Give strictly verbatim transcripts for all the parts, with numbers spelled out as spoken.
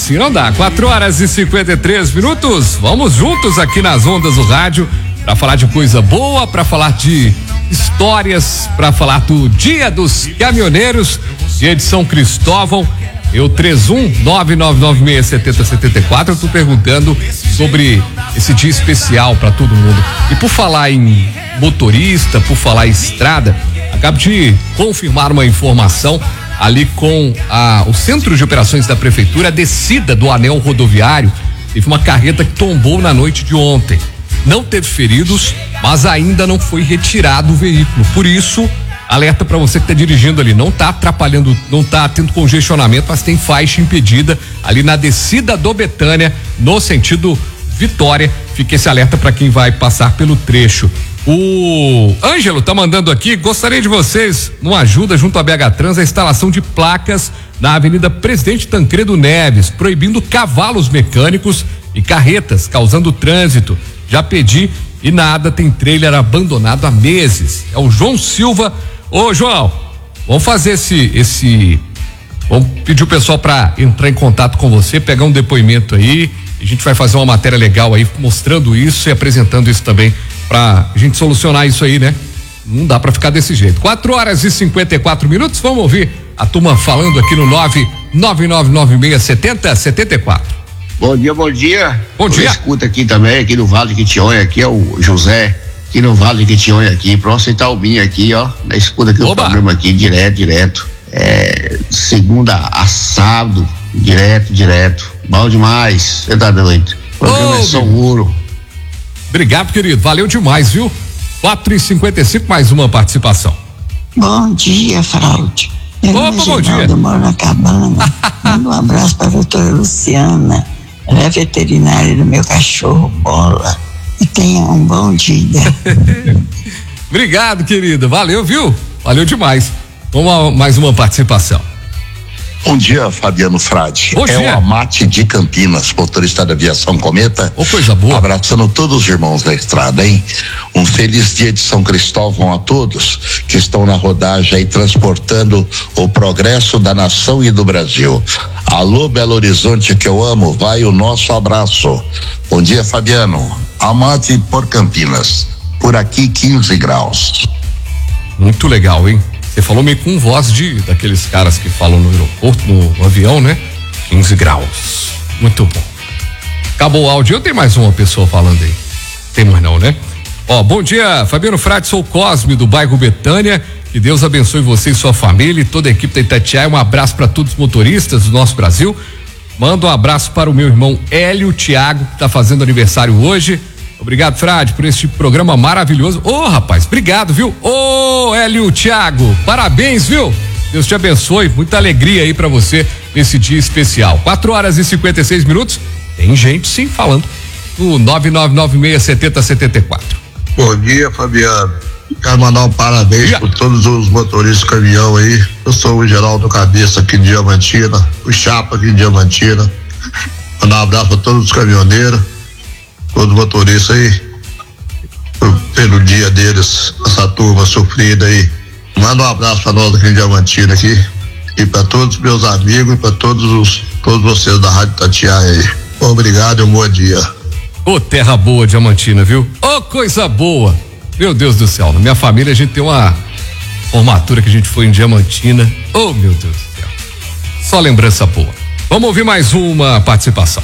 assim não dá. quatro horas e cinquenta e três minutos. Vamos juntos aqui nas ondas do rádio para falar de coisa boa, para falar de histórias, para falar do Dia dos Caminhoneiros, dia de São Cristóvão. Eu três um nove nove nove seis sete zero sete quatro, eu tô perguntando sobre esse dia especial para todo mundo. E por falar em motorista, por falar em estrada, acabo de confirmar uma informação ali com a, o Centro de Operações da Prefeitura, a descida do anel rodoviário. Teve uma carreta que tombou na noite de ontem. Não teve feridos, mas ainda não foi retirado o veículo. Por isso, alerta para você que está dirigindo ali, não está atrapalhando, não está tendo congestionamento, mas tem faixa impedida ali na descida do Betânia, no sentido Vitória. Fica esse alerta para quem vai passar pelo trecho. O Ângelo tá mandando aqui, gostaria de vocês, numa ajuda junto à B H Trans, a instalação de placas na Avenida Presidente Tancredo Neves, proibindo cavalos mecânicos e carretas, causando trânsito. Já pedi e nada, tem trailer abandonado há meses. É o João Silva. Ô João, vamos fazer esse, esse, vamos pedir o pessoal para entrar em contato com você, pegar um depoimento aí, a gente vai fazer uma matéria legal aí, mostrando isso e apresentando isso também, pra gente solucionar isso aí, né? Não dá pra ficar desse jeito. quatro horas e cinquenta e quatro minutos, vamos ouvir a turma falando aqui no nove nove nove nove seis sete zero sete quatro. Bom dia, bom dia. Bom dia. Escuta aqui também, aqui no Vale de Quitionha, aqui é o José, aqui no Vale de Quitionha aqui, próximo Italbinha aqui, ó, na escuta aqui o programa aqui, direto, direto, é, segunda a sábado, direto, direto, bom demais, você tá doido, o programa oh, é São Ouro. Obrigado, querido. Valeu demais, viu? quatro e cinquenta e cinco, mais uma participação. Bom dia, Fraude. Opa, bom dia. Eu moro na cabana. Manda um abraço para a doutora Luciana. Ela é veterinária do meu cachorro, Bola. E tenha um bom dia. Obrigado, querido. Valeu, viu? Valeu demais. Vamos a mais uma participação. Bom dia, Fabiano Frade. Bom é dia. o Amate de Campinas, motorista da aviação Cometa. Ô, coisa boa. Abraçando todos os irmãos da estrada, hein? Um feliz dia de São Cristóvão a todos que estão na rodagem aí transportando o progresso da nação e do Brasil. Alô, Belo Horizonte, que eu amo, vai o nosso abraço. Bom dia, Fabiano. Amate por Campinas. Por aqui, quinze graus. Muito legal, hein? Você falou meio com voz de daqueles caras que falam no aeroporto, no, no avião, né? quinze graus. Muito bom. Acabou o áudio. Eu tenho mais uma pessoa falando aí. Tem mais não, né? Ó, bom dia, Fabiano Frade, sou o Cosme do bairro Betânia. Que Deus abençoe você e sua família e toda a equipe da Itatiaia. Um abraço para todos os motoristas do nosso Brasil. Manda um abraço para o meu irmão Hélio Thiago, que tá fazendo aniversário hoje. Obrigado, Frade, por este programa maravilhoso. Ô, oh, rapaz, obrigado, viu? Ô, oh, Hélio Thiago, parabéns, viu? Deus te abençoe, muita alegria aí pra você nesse dia especial. quatro horas e cinquenta e seis minutos. Tem gente sim falando no nove nove nove seis sete zero sete quatro. Bom dia, Fabiano. Quero mandar um parabéns para todos os motoristas de caminhão aí. Eu sou o Geraldo Cabeça aqui de Diamantina, o Chapa aqui de Diamantina. Mandar um abraço para todos os caminhoneiros, todos os motoristas aí, pelo dia deles, essa turma sofrida aí. Manda um abraço para nós aqui em Diamantina aqui, e para todos os meus amigos e para todos os todos vocês da Rádio Itatiaia aí. Obrigado e um bom dia. Ô, oh, terra boa, Diamantina, viu? Ô, oh, coisa boa. Meu Deus do céu, na minha família a gente tem uma formatura que a gente foi em Diamantina. Ô, oh, meu Deus do céu. Só lembrança boa. Vamos ouvir mais uma participação.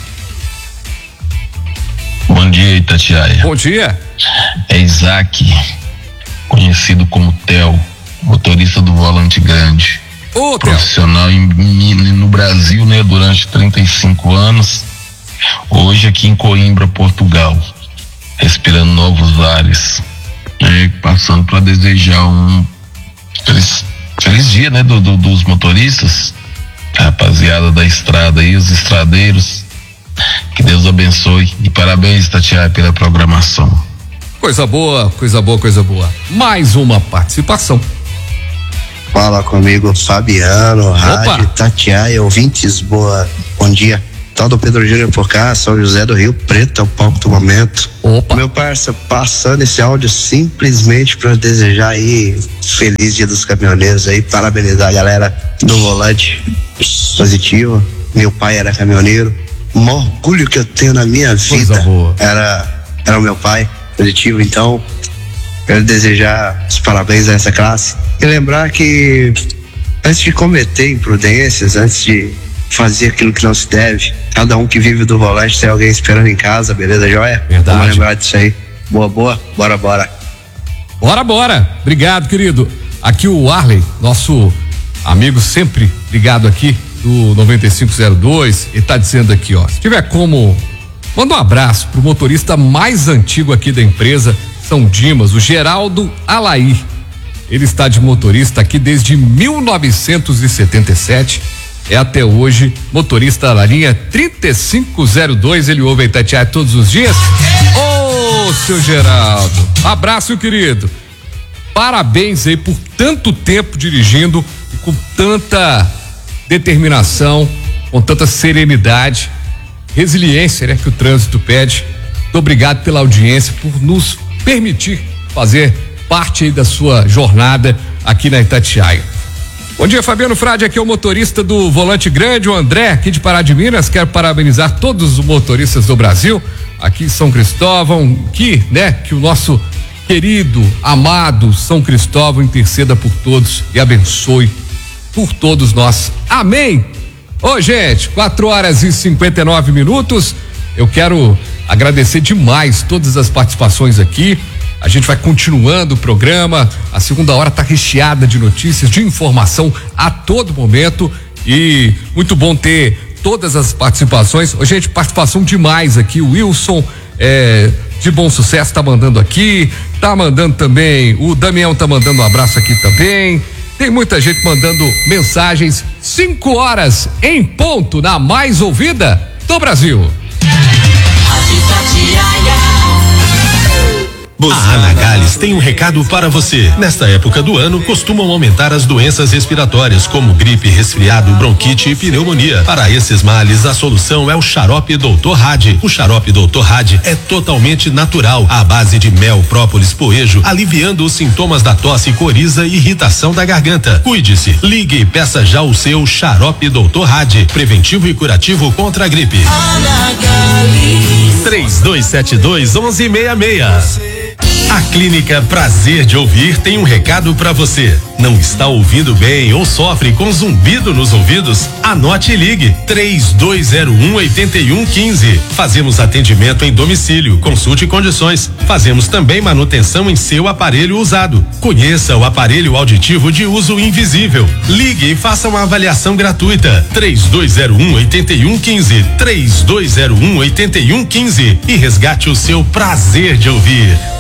Bom dia, Itatiaia. Bom dia. É Isaac, conhecido como Theo, motorista do Volante Grande. Ô, profissional em, em, no Brasil, né, durante trinta e cinco anos. Hoje aqui em Coimbra, Portugal, respirando novos ares, né, passando para desejar um feliz, feliz dia, né, do, do, dos motoristas, a rapaziada da estrada aí, os estradeiros. Que Deus abençoe e parabéns, Itatiaia, pela programação. Coisa boa, coisa boa, coisa boa. Mais uma participação. Fala comigo, Fabiano, Opa. Rádio Itatiaia, ouvintes, boa, bom dia. Tal do Pedro Júnior por cá, São José do Rio Preto, é o palco do momento. Opa. Meu parceiro, passando esse áudio simplesmente para desejar aí feliz dia dos caminhoneiros aí, parabenizar a galera do volante positivo. meu pai era caminhoneiro. O maior orgulho que eu tenho na minha vida era, era o meu pai positivo. Então, quero desejar os parabéns a essa classe e lembrar que antes de cometer imprudências, antes de fazer aquilo que não se deve, cada um que vive do volante tem alguém esperando em casa, beleza, joia? Verdade. Vamos lembrar disso aí. Boa, boa, bora, bora. Bora, bora. Obrigado, querido. Aqui o Arley, nosso amigo sempre ligado aqui do noventa e cinco zero dois, ele tá dizendo aqui, ó, se tiver como, manda um abraço pro motorista mais antigo aqui da empresa, São Dimas, o Geraldo Alair. Ele está de motorista aqui desde mil novecentos e setenta e sete, é até hoje motorista da linha trinta e cinco zero dois, ele ouve a Itatiaia todos os dias. Ô, oh, seu Geraldo, abraço, querido. Parabéns aí por tanto tempo dirigindo e com tanta determinação, com tanta serenidade, resiliência, né, que o trânsito pede. Muito obrigado pela audiência, por nos permitir fazer parte aí da sua jornada aqui na Itatiaia. Bom dia, Fabiano Frade, aqui é o motorista do Volante Grande, o André, aqui de Pará de Minas. Quero parabenizar todos os motoristas do Brasil, aqui em São Cristóvão, que, né, que o nosso querido, amado São Cristóvão interceda por todos e abençoe por todos nós. Amém. Ô, gente, quatro horas e cinquenta e nove minutos. Eu quero agradecer demais todas as participações aqui. A gente vai continuando o programa. A segunda hora está recheada de notícias, de informação a todo momento. E muito bom ter todas as participações. Ô, gente, participação demais aqui. O Wilson é, de Bom Sucesso tá mandando aqui. Tá mandando também. O Damião tá mandando um abraço aqui também. Tem muita gente mandando mensagens. Cinco horas em ponto na mais ouvida do Brasil. A Anagales tem um recado para você. Nesta época do ano, costumam aumentar as doenças respiratórias, como gripe, resfriado, bronquite e pneumonia. Para esses males, a solução é o xarope doutor Hadi. O xarope doutor Hadi é totalmente natural, à base de mel, própolis, poejo, aliviando os sintomas da tosse, coriza e irritação da garganta. Cuide-se, ligue e peça já o seu xarope doutor Hadi, preventivo e curativo contra a gripe. Anagales. três dois sete dois, um um seis seis. A Clínica Prazer de Ouvir tem um recado para você. Não está ouvindo bem ou sofre com zumbido nos ouvidos? Anote e ligue três dois zero um, oito um um cinco. Fazemos atendimento em domicílio, consulte condições. Fazemos também manutenção em seu aparelho usado. Conheça o aparelho auditivo de uso invisível. Ligue e faça uma avaliação gratuita. três dois zero um, oito um um cinco. três dois zero um, oito um um cinco e resgate o seu prazer de ouvir.